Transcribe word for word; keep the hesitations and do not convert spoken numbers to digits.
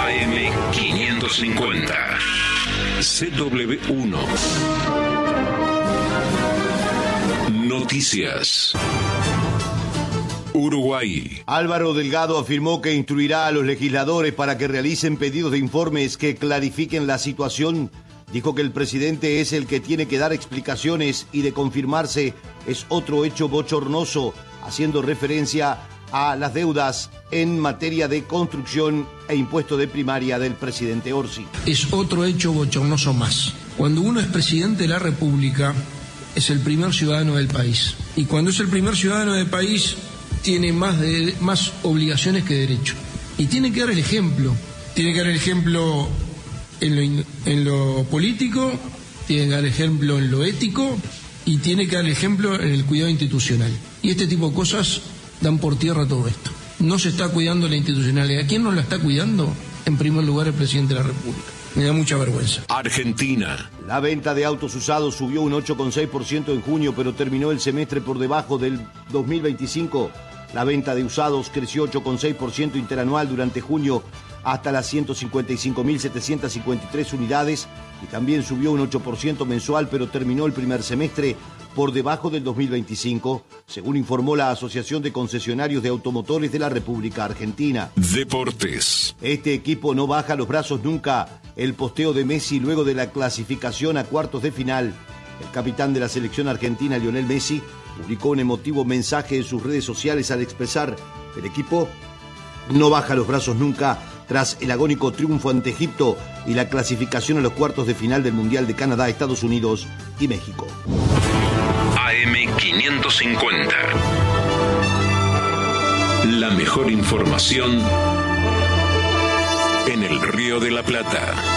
A M quinientos cincuenta. C W uno. Noticias. Uruguay. Álvaro Delgado afirmó que instruirá a los legisladores para que realicen pedidos de informes que clarifiquen la situación. Dijo que el presidente es el que tiene que dar explicaciones y de confirmarse es otro hecho bochornoso, haciendo referencia a las deudas en materia de construcción e impuesto de primaria del presidente Orsi. Es otro hecho bochornoso más. Cuando uno es presidente de la República, es el primer ciudadano del país. Y cuando es el primer ciudadano del país, tiene más, de, más obligaciones que derechos. Y tiene que dar el ejemplo. Tiene que dar el ejemplo en lo, en lo político, tiene que dar el ejemplo en lo ético y tiene que dar el ejemplo en el cuidado institucional. Y este tipo de cosas dan por tierra todo esto. No se está cuidando la institucionalidad. ¿Quién no la está cuidando? En primer lugar, el presidente de la República. Me da mucha vergüenza. Argentina. La venta de autos usados subió un ocho coma seis por ciento en junio, pero terminó el semestre por debajo del dos mil veinticinco. La venta de usados creció ocho coma seis por ciento interanual durante junio hasta las ciento cincuenta y cinco mil setecientos cincuenta y tres unidades y también subió un ocho por ciento mensual, pero terminó el primer semestre por debajo del dos mil veinticinco, según informó la Asociación de Concesionarios de Automotores de la República Argentina. Deportes. Este equipo no baja los brazos nunca. El posteo de Messi luego de la clasificación a cuartos de final. El capitán de la selección argentina, Lionel Messi, publicó un emotivo mensaje en sus redes sociales al expresar: el equipo no baja los brazos nunca tras el agónico triunfo ante Egipto y la clasificación a los cuartos de final del Mundial de Canadá, Estados Unidos y México. A M quinientos cincuenta. La mejor información en el Río de la Plata.